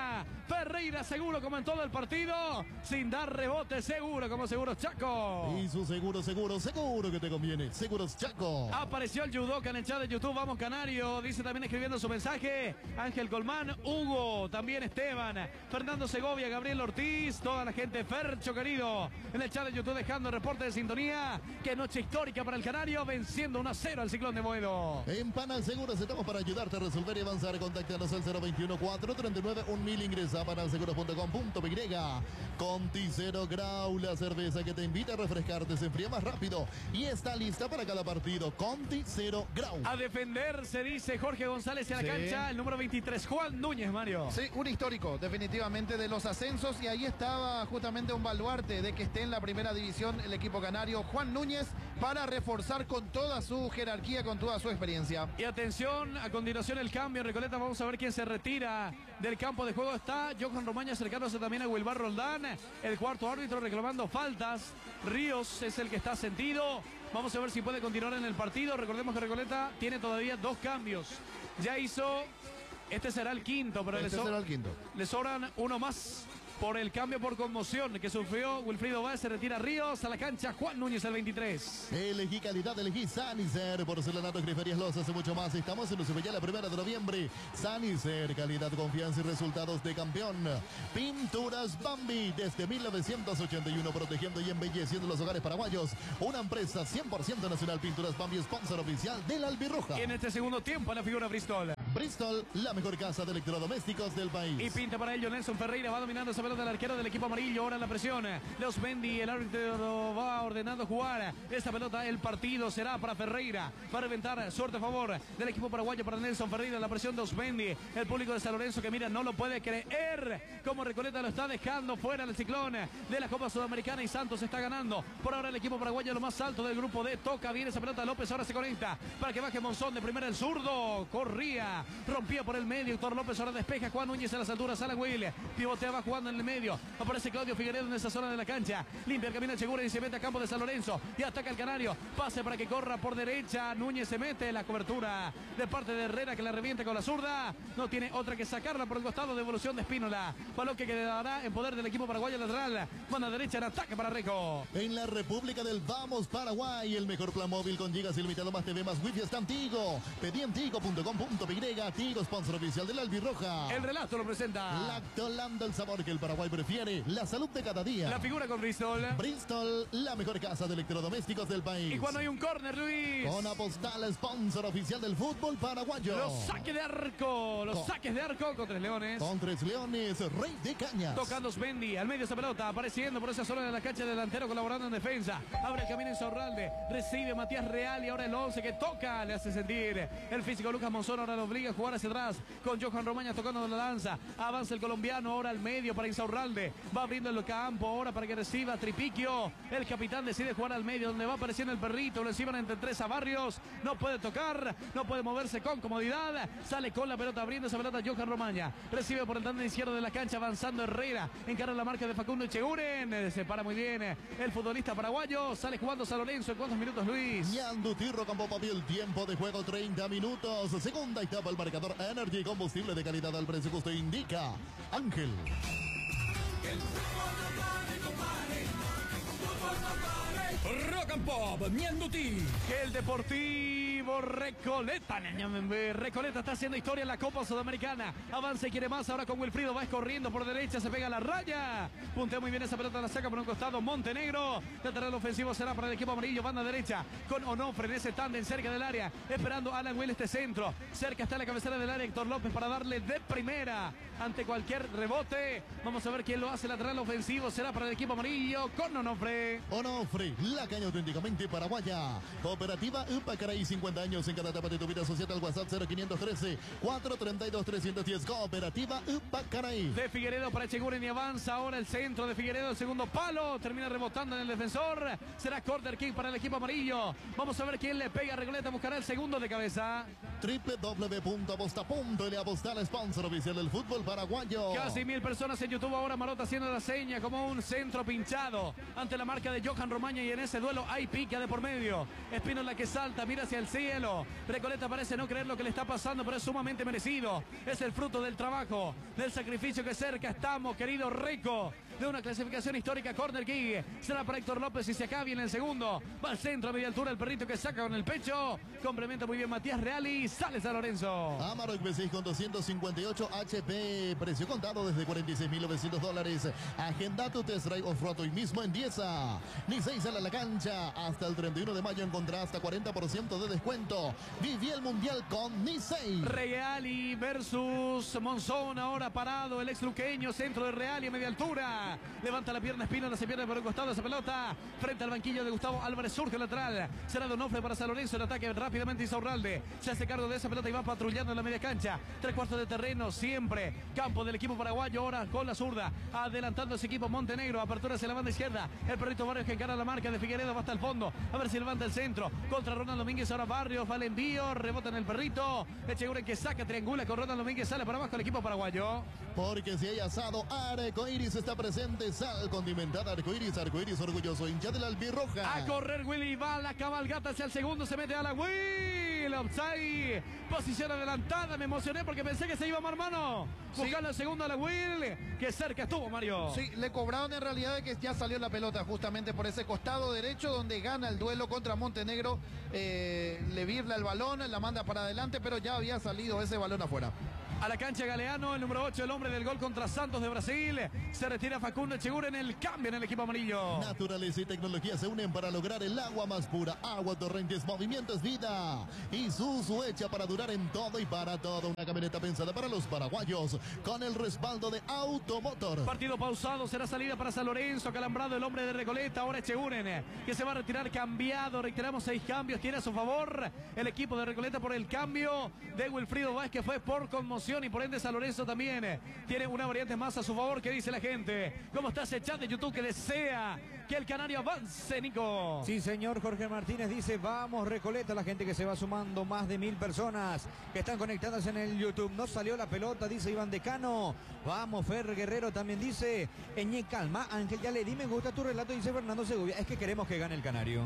Ferreira seguro como en todo el partido, sin dar rebote, seguro como Seguros Chaco. Y su seguro, seguro, seguro que te conviene. Seguros Chaco. Apareció el judoka en el chat de YouTube, vamos Canario, dice también escribiendo su mensaje, Ángel Colmán, Hugo, también Esteban, Fernando Segovia, Gabriel Ortiz, toda la gente, Fercho querido, en el chat de YouTube dejando el reporte de sintonía. Qué noche histórica para el Canario, venciendo uno a cero al Ciclón de Boedo. En Panal Seguros estamos para ayudarte a resolver y avanzar. Contáctanos al cero veintiuno, cuatro treinta y nueve, un mil. Ingresa a panalseguros punto com punto pe ye. Conti Cero Grau, la cerveza que te invita a refrescarte, se enfría más rápido y está lista para cada partido. Conti Cero Grau. A defenderse, dice Jorge González en la Sí. cancha, el número veintitrés, Juan Núñez, Mario. Sí, un histórico, definitivamente, de los ascensos, y ahí estaba justamente un baluarte de que esté en la primera división el equipo canario, Juan Núñez, para reforzar con toda su jerarquía, con toda su experiencia. Y atención, a continuación el cambio en Recoleta, vamos a ver quién se retira del campo de juego. Está Johan Romaña acercándose también a Wilbar Roldán, el cuarto árbitro reclamando faltas. Ríos es el que está sentido. Vamos a ver si puede continuar en el partido. Recordemos que Recoleta tiene todavía dos cambios. Ya hizo, este será el quinto, pero Este le, so será el quinto. le sobran uno más por el cambio por conmoción que sufrió Wilfrido Báez. Se retira Ríos a la cancha, Juan Núñez el veintitrés. Elegí calidad, elegí Sanicer, porcelanato, griferías, losas y mucho más. Estamos en Lucibella, la primera de noviembre. Sanicer, calidad, confianza y resultados de campeón. Pinturas Bambi, desde mil novecientos ochenta y uno, protegiendo y embelleciendo los hogares paraguayos. Una empresa cien por ciento nacional. Pinturas Bambi, sponsor oficial del Albirroja. Y en este segundo tiempo la figura Bristol. Bristol, la mejor casa de electrodomésticos del país. Y pinta para ello Nelson Ferreira, va dominando esa pelota del arquero del equipo amarillo, ahora en la presión. Los Mendy, el árbitro va ordenando jugar esta pelota, el partido será para Ferreira, para reventar, suerte a favor del equipo paraguayo para Nelson Ferreira, la presión de Osmendi, el público de San Lorenzo que mira, no lo puede creer, como Recoleta lo está dejando fuera del ciclón de la Copa Sudamericana y Santos está ganando. Por ahora el equipo paraguayo lo más alto del grupo D, toca bien esa pelota, López ahora se conecta para que baje Monzón de primera, el zurdo, corría, rompía por el medio, Héctor López ahora despeja, Juan Núñez a las alturas, Alan Will, pivoteaba jugando en el medio, aparece Claudio Figueredo en esa zona de la cancha, limpia el camino a Chegura y se mete a campo de San Lorenzo y ataca el Canario, pase para que corra por derecha, Núñez se mete, la cobertura de parte de Herrera que la revienta con la zurda, no tiene otra que sacarla por el costado, devolución de Espínola, balón que quedará en poder del equipo paraguayo lateral, mano derecha en ataque para Reco. En la República del Vamos Paraguay, el mejor plan móvil con gigas ilimitado más T V más wifi está en Tigo. Pedí en tigo punto com punto pe ye. Tigo, sponsor oficial del Albirroja. El relato lo presenta Lactolanda, el sabor que el Paraguay prefiere, la salud de cada día. la figura con Bristol. Bristol, la mejor casa de electrodomésticos del país. Y cuando hay un córner, Luis. Con Apostal, sponsor oficial del fútbol paraguayo. Los saques de arco, los Con- saques de arco con Tres Leones. Con Tres Leones, Rey de Cañas. Tocando Smendi, al medio esa pelota, apareciendo por esa zona de la cancha, delantero colaborando en defensa. Abre el camino en Zorralde, recibe Matías Real y ahora el once que toca, le hace sentir el físico Lucas Monzón, ahora lo obliga a jugar hacia atrás con Johan Romaña tocando la lanza. Avanza el colombiano ahora al medio para Insaurralde, va abriendo el campo ahora para que reciba Tripiquio. El capitán decide jugar al medio donde va apareciendo el perrito, lo encima entre tres a Barrios, no puede tocar, no puede moverse con comodidad, sale con la pelota abriendo esa pelota Johan Romaña, recibe por el tándem izquierdo de la cancha avanzando Herrera, encara la marca de Facundo Echeguren, se para muy bien el futbolista paraguayo, sale jugando San Lorenzo. ¿En cuántos minutos, Luis? Ñandu Tirro con Popa el tiempo de juego treinta minutos. Segunda etapa, el marcador Energy, combustible de calidad al precio que usted indica. Ángel. Rock and Pop, Ñandutí. Que el Deportivo Recoleta, Recoleta está haciendo historia en la Copa Sudamericana. Avanza y quiere más ahora con Wilfrido Báez corriendo por derecha, se pega a la raya. Puntea muy bien esa pelota, la saca por un costado Montenegro. Lateral ofensivo será para el equipo amarillo, banda derecha con Onofre en ese tándem cerca del área, esperando a Alan Will este centro. Cerca está la cabecera del área Héctor López para darle de primera ante cualquier rebote. Vamos a ver quién lo hace, lateral ofensivo será para el equipo amarillo con Onofre. Onofre, la caña auténticamente paraguaya. Cooperativa Upacaray, cincuenta años en cada etapa de tu vida. Asociate al WhatsApp cero quinientos trece, cuatrocientos treinta y dos, trescientos diez. Cooperativa Upacaray. De Figueredo para Echeguren y avanza ahora el centro de Figueredo, el segundo palo, termina rebotando en el defensor. Será corner kick para el equipo amarillo. Vamos a ver quién le pega a Recoleta, buscará el segundo de cabeza. doble u doble u doble u punto aposta punto ele. Apostar, sponsor oficial del fútbol paraguayo. Casi mil personas en YouTube ahora, Marota haciendo la seña como un centro pinchado ante la marca de Johan Romaña y en ese duelo hay pica de por medio. Espínola que salta, mira hacia el centro. hielo. Recoleta parece no creer lo que le está pasando, pero es sumamente merecido. Es el fruto del trabajo, del sacrificio que cerca estamos, querido Rico. De una clasificación histórica, corner kick. Será para Héctor López y se acaba bien el segundo. Va al centro a media altura el perrito que saca con el pecho. Complementa muy bien Matías Reali. Sale San Lorenzo. Amarok V seis con doscientos cincuenta y ocho H P. Precio contado desde cuarenta y seis mil novecientos dólares. Agenda tu test drive off-road hoy mismo en Dieza. Nisei sale a la cancha. Hasta el treinta y uno de mayo encontrará hasta cuarenta por ciento de descuento. Viví el mundial con Nisei. Reali versus Monzón. Ahora parado el ex luqueño. Centro de Reali a media altura. Levanta la pierna Espino, se pierde por un costado esa pelota. Frente al banquillo de Gustavo Álvarez, surge lateral. Será Donofre para San Lorenzo. El ataque rápidamente Isaurralde. Se hace cargo de esa pelota y va patrullando en la media cancha. Tres cuartos de terreno, siempre. Campo del equipo paraguayo, ahora con la zurda. Adelantando ese equipo Montenegro. Apertura hacia la banda izquierda. El perrito Barrios que encara la marca de Figueredo. Va hasta el fondo. A ver si levanta el centro. Contra Ronald Domínguez. Ahora Barrios. Va el envío. Rebota en el perrito. Echeguren que saca, triangula con Ronald Domínguez. Sale para abajo el equipo paraguayo. Porque si hay asado, Arcoiris está presente. Sal condimentada Arcoiris. Arcoiris orgulloso hincha de la albirroja. A correr Willy. Va la cabalgata hacia el segundo. Se mete a la Will. Offside. Posición adelantada. Me emocioné porque pensé que se iba a Marmano. Buscando el segundo a la Will. Que cerca estuvo, Mario. Sí, le cobraron en realidad de que ya salió la pelota justamente por ese costado derecho donde gana el duelo contra Montenegro. Eh, le virla el balón, la manda para adelante, pero ya había salido ese balón afuera. A la cancha Galeano, el número ocho, el hombre del gol contra Santos de Brasil. Se retira Facundo Echeguren en el cambio en el equipo amarillo. Naturaleza y tecnología se unen para lograr el agua más pura. Agua Torrentes, movimiento es vida. Isuzu hecha para durar en todo y para todo. Una camioneta pensada para los paraguayos con el respaldo de Automotor. Partido pausado, será salida para San Lorenzo. Calambrado el hombre de Recoleta, ahora Echeguren, que se va a retirar cambiado. Reiteramos, seis cambios tiene a su favor el equipo de Recoleta por el cambio de Wilfrido Vázquez, que fue por conmoción. Y por ende San Lorenzo también eh, tiene una variante más a su favor. ¿Qué dice la gente? ¿Cómo está ese chat de YouTube que desea que el canario avance, Nico? Sí, señor. Jorge Martínez dice, vamos Recoleta. La gente que se va sumando, más de mil personas que están conectadas en el YouTube. No salió la pelota, dice Iván Decano. Vamos, Fer Guerrero también dice, Eñe, calma, Ángel, ya le di me gusta tu relato, dice Fernando Segovia. Es que queremos que gane el canario.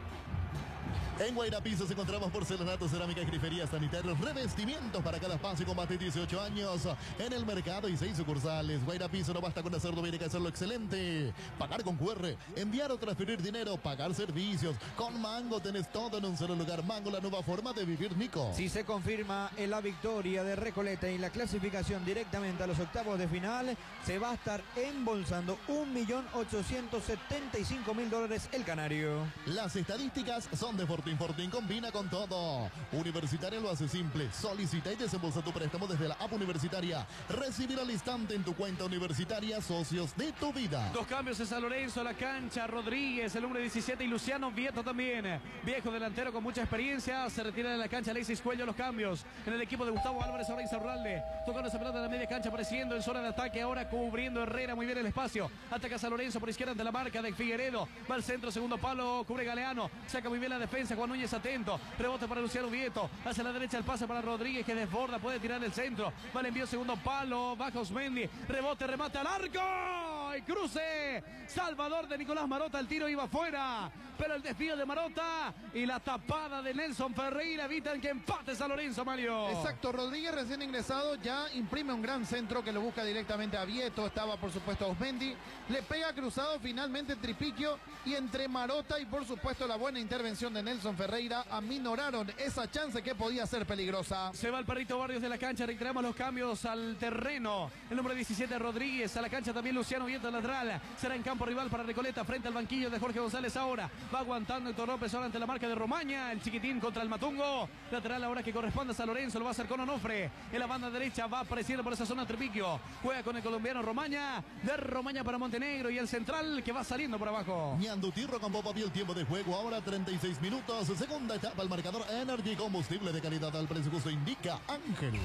En Guairapisos encontramos porcelanato, cerámica y grifería sanitarios, revestimientos para cada espacio y combate dieciocho años. En el mercado y seis sucursales. Guairapiso no basta con hacerlo bien, hay que hacerlo excelente. Pagar con Q R, enviar o transferir dinero, pagar servicios. Con Mango tenés todo en un solo lugar. Mango, la nueva forma de vivir, Nico. Si se confirma en la victoria de Recoleta y la clasificación directamente a los octavos de final, se va a estar embolsando un millón ochocientos setenta y cinco mil dólares el canario. Las estadísticas son de Fortín. Fortín combina con todo. Universitaria lo hace simple. Solicita y desembolsa tu préstamo desde la app universitaria. Recibir al instante en tu cuenta universitaria, socios de tu vida. Dos cambios en San Lorenzo, a la cancha Rodríguez, el número diecisiete, y Luciano Vieto también. Viejo delantero con mucha experiencia. Se retira de la cancha Alexis Cuello. Los cambios en el equipo de Gustavo Álvarez, ahora Isaurralde. Tocando esa pelota en la media cancha, apareciendo en zona de ataque. Ahora cubriendo Herrera muy bien el espacio. Ataca San Lorenzo por izquierda ante la marca de Figueredo. Va al centro, segundo palo, cubre Galeano. Saca muy bien la defensa. Juan Núñez atento. Rebote para Luciano Vieto. Hacia la derecha el pase para Rodríguez, que desborda. Puede tirar el centro. Va el envío, segundo palo. Baja Osmendi. Rebote, remate al arco. Y cruce. Salvador de Nicolás Marota. El tiro iba afuera. Pero el desvío de Marota y la tapada de Nelson Ferreira evitan que empate San Lorenzo, Mario. Exacto. Rodríguez, recién ingresado, ya imprime un gran centro que lo busca directamente a Vieto. Estaba, por supuesto, Osmendi. Le pega cruzado finalmente Tripiquio. Y entre Marota y, por supuesto, la buena intervención de Nelson Ferreira, aminoraron esa chance que podía ser peligrosa. Se va el perrito Barrios de la cancha. Reiteramos los cambios al terreno. El número diecisiete, Rodríguez. A la cancha también Luciano Vieto, lateral. Será en campo rival para Recoleta, frente al banquillo de Jorge González ahora. Va aguantando Héctor López ahora ante la marca de Romaña. El chiquitín contra el Matungo. Lateral ahora que corresponde a San Lorenzo. Lo va a hacer con Onofre. En la banda derecha va apareciendo por esa zona Tripiquio. Juega con el colombiano Romaña. De Romaña para Montenegro. Y el central que va saliendo por abajo. Ñandutirro con Boba vio el tiempo de juego. Ahora treinta y seis minutos. Segunda etapa. El marcador Energy, combustible de calidad al precio justo, indica Ángel.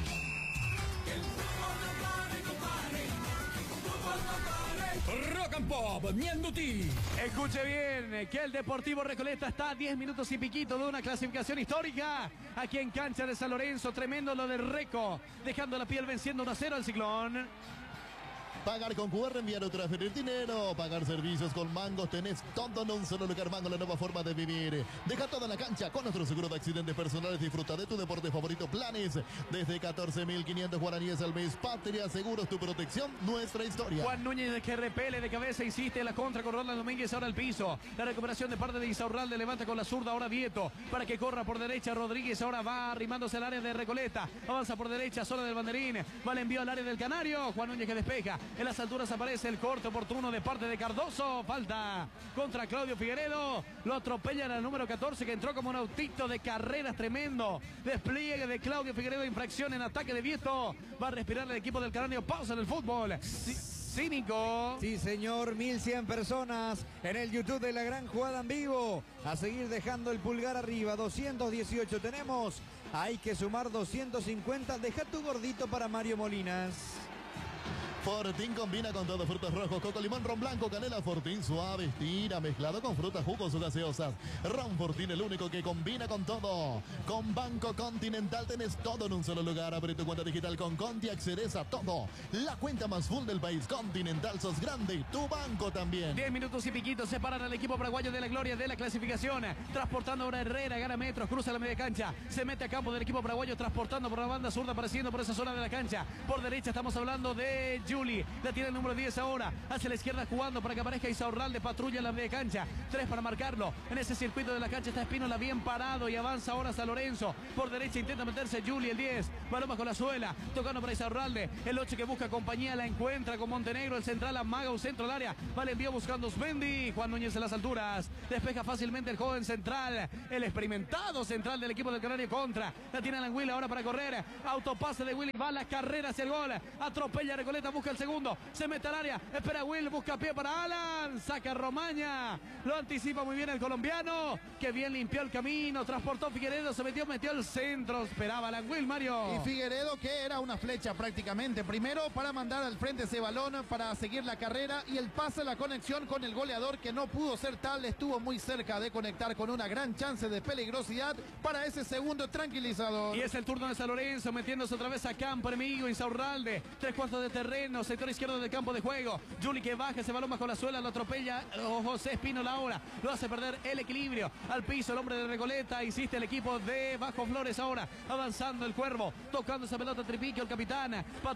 Rock and Pop, Ñandutí. Escuche bien, que el Deportivo Recoleta está a diez minutos y piquito de una clasificación histórica. Aquí en cancha de San Lorenzo, tremendo lo de Reco, dejando la piel venciendo uno a cero al Ciclón. Pagar con Q R, enviar o transferir dinero. Pagar servicios con Mango. Tenés todo en un solo lugar. Mango, la nueva forma de vivir. Deja todo en la cancha con nuestro seguro de accidentes personales. Disfruta de tu deporte favorito. Planes desde catorce mil quinientos guaraníes al mes. Patria Seguros, tu protección, nuestra historia. Juan Núñez que repele de cabeza, insiste en la contra con Ronald Domínguez, ahora al piso. La recuperación de parte de Insaurralde, levanta con la zurda, ahora Vieto, para que corra por derecha Rodríguez, ahora va arrimándose al área de Recoleta, avanza por derecha, zona del banderín, va el envío al área del Canario, Juan Núñez que despeja, en las alturas aparece el corte oportuno de parte de Cardoso, falta contra Claudio Figueredo, lo atropellan al número catorce que entró como un autito de carreras tremendo, despliegue de Claudio Figueredo, infracción en ataque de Vieto, va a respirar el equipo del Canario, pausa en el fútbol. Sí. Cínico. Sí, señor, mil cien personas en el YouTube de La Gran Jugada en vivo. A seguir dejando el pulgar arriba, doscientos dieciocho tenemos. Hay que sumar doscientos cincuenta. Deja tu gordito para Mario Molinas. Fortín combina con todo, frutos rojos, coco, limón, ron blanco, canela, Fortín suave, estira, mezclado con frutas, jugos o gaseosas. Ron Fortín, el único que combina con todo. Con Banco Continental tenés todo en un solo lugar. Abre tu cuenta digital con Conti, accedes a todo. La cuenta más full del país. Continental, sos grande, tu banco también. diez minutos y piquitos separan al equipo paraguayo de la gloria de la clasificación. Transportando ahora Herrera, gana metros, cruza la media cancha. Se mete a campo del equipo paraguayo, transportando por la banda zurda, apareciendo por esa zona de la cancha. Por derecha estamos hablando de Juli, la tiene el número diez ahora, hacia la izquierda jugando para que aparezca Insaurralde, patrulla en la media cancha, tres para marcarlo, en ese circuito de la cancha está Espínola bien parado y avanza ahora San Lorenzo, por derecha intenta meterse Juli, el diez, balón bajo la suela, tocando para Insaurralde, el ocho que busca compañía, la encuentra con Montenegro, el central amaga un centro al área, vale envío buscando Smendi, Juan Núñez en las alturas, despeja fácilmente el joven central, el experimentado central del equipo del Canario contra, la tiene Alan Willy ahora para correr, autopase de Willy, va la carrera hacia el gol, atropella a Recoleta, busca el segundo, se mete al área, espera Will, busca pie para Alan, saca Romaña, lo anticipa muy bien el colombiano, que bien limpió el camino, transportó Figueredo, se metió, metió el centro, esperaba Alan Will, Mario. Y Figueredo que era una flecha prácticamente, primero para mandar al frente ese balón, para seguir la carrera y el pase, la conexión con el goleador que no pudo ser tal, estuvo muy cerca de conectar con una gran chance de peligrosidad para ese segundo tranquilizador. Y es el turno de San Lorenzo, metiéndose otra vez a campo, enemigo, Insaurralde, tres cuartos de terreno, sector izquierdo del campo de juego. Juli que baja ese balón bajo la suela, lo atropella oh, José Espínola ahora, lo hace perder el equilibrio. Al piso el hombre de Recoleta, insiste el equipo de Bajo Flores ahora, avanzando el Cuervo, tocando esa pelota Tripiquio, el capitán.